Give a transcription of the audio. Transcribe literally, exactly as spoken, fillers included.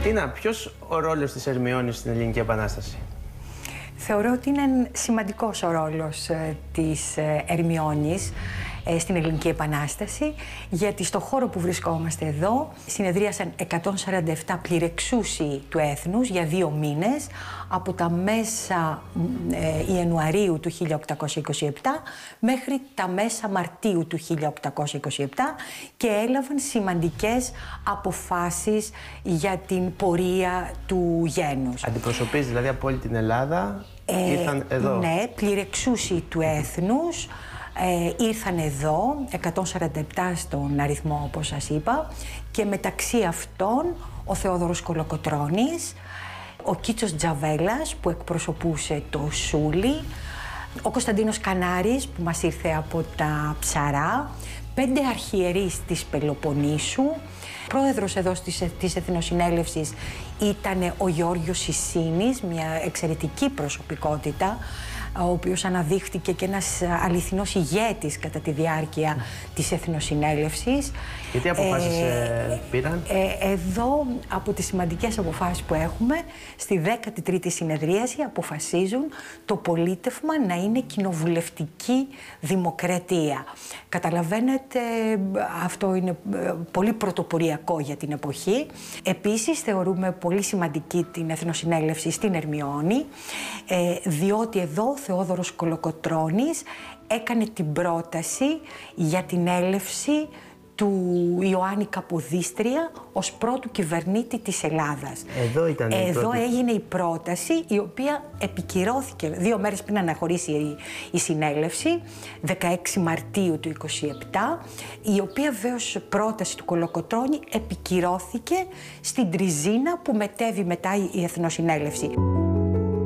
Τίνα, ποιος ο ρόλος της Ερμιόνης στην Ελληνική Επανάσταση? Θεωρώ ότι είναι σημαντικός ο ρόλος της Ερμιόνης στην Ελληνική Επανάσταση, γιατί στο χώρο που βρισκόμαστε εδώ συνεδρίασαν εκατόν σαράντα επτά πληρεξούσιοι του έθνους για δύο μήνες, από τα μέσα ε, Ιανουαρίου του χίλια οκτακόσια είκοσι επτά μέχρι τα μέσα Μαρτίου του χίλια οκτακόσια είκοσι επτά και έλαβαν σημαντικές αποφάσεις για την πορεία του γένους. Αντιπροσωπείς δηλαδή από όλη την Ελλάδα ε, ήρθαν εδώ? Ναι, πληρεξούσιοι του έθνους. Ε, ήρθαν εδώ, εκατόν σαράντα επτά στον αριθμό όπως σας είπα, και μεταξύ αυτών ο Θεόδωρος Κολοκοτρώνης, ο Κίτσος Τζαβέλας που εκπροσωπούσε το Σούλι, ο Κωνσταντίνος Κανάρης που μας ήρθε από τα Ψαρά, πέντε αρχιερείς της Πελοποννήσου. Πρόεδρος εδώ της, της Εθνοσυνέλευσης ήταν ο Γιώργος Σισίνης, μια εξαιρετική προσωπικότητα, ο οποίος αναδείχθηκε και ένας αληθινός ηγέτης κατά τη διάρκεια της Εθνοσυνέλευσης. Και τι αποφάσεις ε, ε, πήραν? Ε, εδώ, από τις σημαντικές αποφάσεις που έχουμε, στη δέκατη τρίτη συνεδρίαση αποφασίζουν το πολίτευμα να είναι κοινοβουλευτική δημοκρατία. Καταλαβαίνετε, αυτό είναι πολύ πρωτοποριακό για την εποχή. Επίσης, θεωρούμε πολύ σημαντική την Εθνοσυνέλευση στην Ερμιόνη, ε, διότι εδώ ο Θεόδωρος Κολοκοτρώνης έκανε την πρόταση για την έλευση του Ιωάννη Καποδίστρια ως πρώτου κυβερνήτη της Ελλάδας. Εδώ ήταν η Εδώ πρώτη... έγινε η πρόταση, η οποία επικυρώθηκε δύο μέρες πριν αναχωρήσει η, η συνέλευση, δεκαέξι Μαρτίου του είκοσι επτά, η οποία βέβαιως πρόταση του Κολοκοτρώνη επικυρώθηκε στην Τριζίνα που μετέβη μετά η Εθνοσυνέλευση.